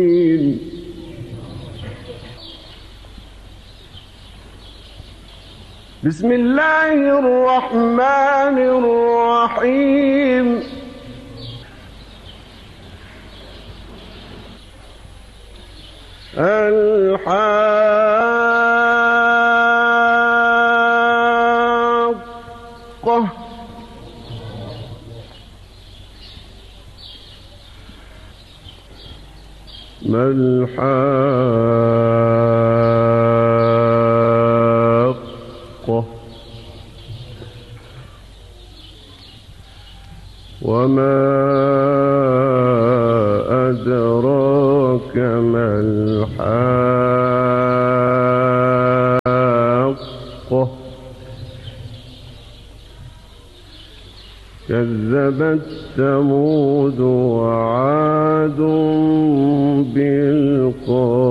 بسم الله الرحمن الرحيم. الحاقة ما الحاقة وما أدراك ما الحاقة كذبت ثمود وعاد بالقارعة